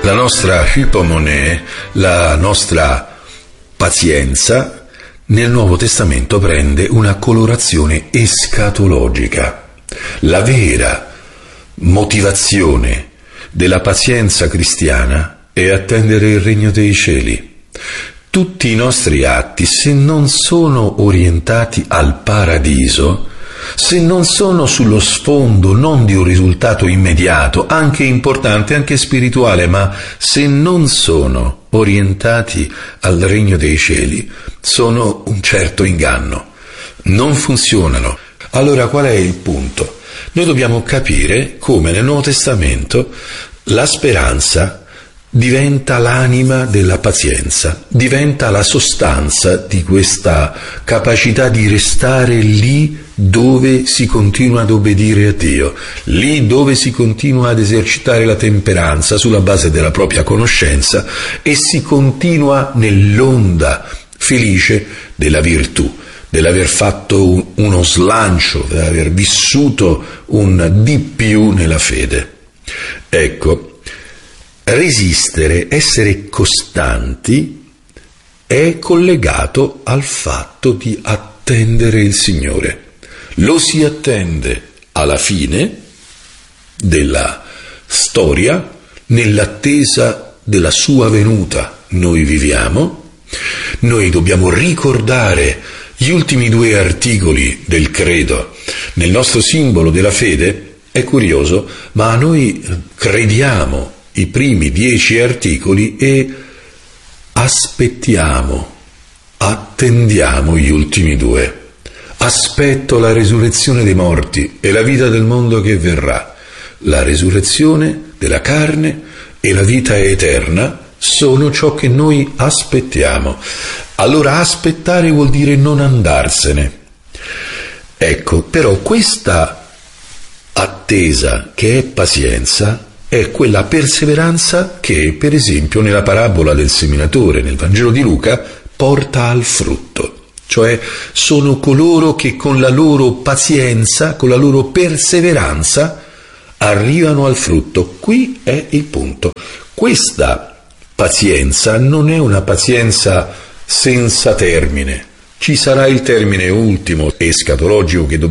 La nostra hypomonē, la nostra pazienza, nel Nuovo Testamento prende una colorazione escatologica. La vera motivazione della pazienza cristiana è attendere il regno dei cieli. Tutti i nostri atti, se non sono orientati al paradiso, se non sono sullo sfondo non di un risultato immediato, anche importante, anche spirituale, ma se non sono orientati al regno dei cieli, sono un certo inganno, non funzionano. Allora qual è il punto? Noi dobbiamo capire come nel Nuovo Testamento la speranza diventa l'anima della pazienza, diventa la sostanza di questa capacità di restare lì dove si continua ad obbedire a Dio, lì dove si continua ad esercitare la temperanza sulla base della propria conoscenza e si continua nell'onda felice della virtù, dell'aver fatto uno slancio, dell'aver vissuto un di più nella fede. Ecco, resistere, essere costanti, è collegato al fatto di attendere il Signore. Lo si attende alla fine della storia, nell'attesa della sua venuta. Noi viviamo, noi dobbiamo ricordare gli ultimi 2 articoli del credo. Nel nostro simbolo della fede è curioso, ma noi crediamo i primi 10 articoli e aspettiamo, attendiamo gli ultimi 2. Aspetto la resurrezione dei morti e la vita del mondo che verrà. La resurrezione della carne e la vita eterna sono ciò che noi aspettiamo. Allora aspettare vuol dire non andarsene. Ecco, però questa attesa che è pazienza è quella perseveranza che, per esempio, nella parabola del seminatore, nel Vangelo di Luca, porta al frutto. Cioè sono coloro che con la loro pazienza, con la loro perseveranza, arrivano al frutto. Qui è il punto. Questa pazienza non è una pazienza senza termine. Ci sarà il termine ultimo, escatologico, che dobbiamo